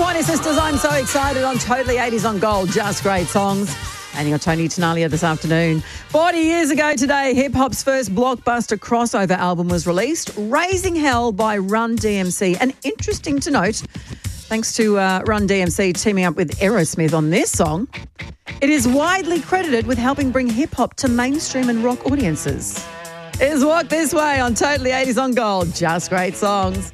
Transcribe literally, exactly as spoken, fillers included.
Pointer Sisters, I'm so excited on Totally eighties on Gold. Just great songs. And you're Tony Tenalia this afternoon. forty years ago today, hip-hop's first blockbuster crossover album was released, Raising Hell by Run D M C. And interesting to note, thanks to uh, Run D M C teaming up with Aerosmith on this song, it is widely credited with helping bring hip-hop to mainstream and rock audiences. It's Walk This Way on Totally eighties on Gold. Just great songs.